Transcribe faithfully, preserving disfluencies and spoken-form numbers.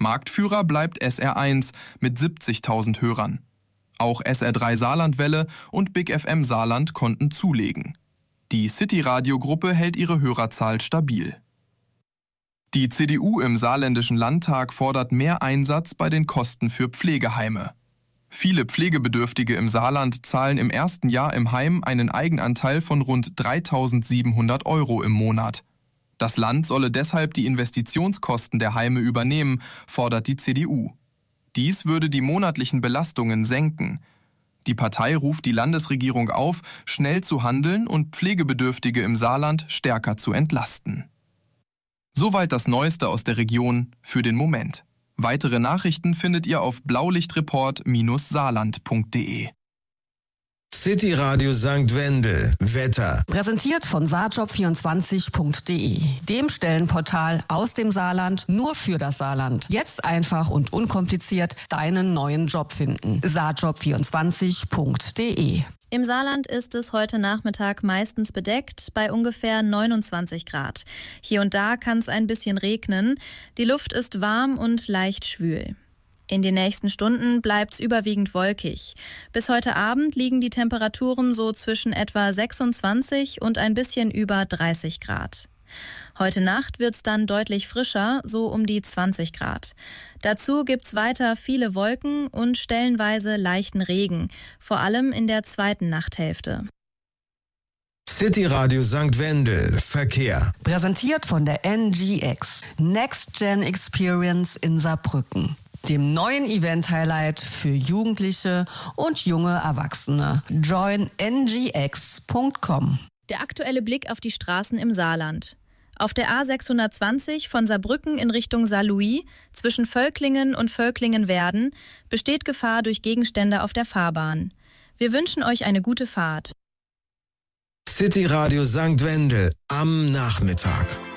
Marktführer bleibt S R eins mit siebzigtausend Hörern. Auch S R drei Saarlandwelle und Big F M Saarland konnten zulegen. Die City-Radio-Gruppe hält ihre Hörerzahl stabil. Die C D U im Saarländischen Landtag fordert mehr Einsatz bei den Kosten für Pflegeheime. Viele Pflegebedürftige im Saarland zahlen im ersten Jahr im Heim einen Eigenanteil von rund dreitausendsiebenhundert Euro im Monat. Das Land solle deshalb die Investitionskosten der Heime übernehmen, fordert die C D U. Dies würde die monatlichen Belastungen senken. Die Partei ruft die Landesregierung auf, schnell zu handeln und Pflegebedürftige im Saarland stärker zu entlasten. Soweit das Neueste aus der Region für den Moment. Weitere Nachrichten findet ihr auf blaulichtreport Saarland punkt de. City Radio Sankt Wendel. Wetter. Präsentiert von saarjob vierundzwanzig punkt de, dem Stellenportal aus dem Saarland nur für das Saarland. Jetzt einfach und unkompliziert deinen neuen Job finden. saarjob vierundzwanzig punkt de. Im Saarland ist es heute Nachmittag meistens bedeckt bei ungefähr neunundzwanzig Grad. Hier und da kann es ein bisschen regnen. Die Luft ist warm und leicht schwül. In den nächsten Stunden bleibt's überwiegend wolkig. Bis heute Abend liegen die Temperaturen so zwischen etwa sechsundzwanzig und ein bisschen über dreißig Grad. Heute Nacht wird's dann deutlich frischer, so um die zwanzig Grad. Dazu gibt's weiter viele Wolken und stellenweise leichten Regen, vor allem in der zweiten Nachthälfte. City Radio Sankt Wendel. Verkehr. Präsentiert von der N G X. Next Gen Experience in Saarbrücken. Dem neuen Event-Highlight für Jugendliche und junge Erwachsene. join n g x punkt com. Der aktuelle Blick auf die Straßen im Saarland. Auf der A sechshundertzwanzig von Saarbrücken in Richtung Saarlouis zwischen Völklingen und Völklingen-Werden besteht Gefahr durch Gegenstände auf der Fahrbahn. Wir wünschen euch eine gute Fahrt. City Radio Sankt Wendel am Nachmittag.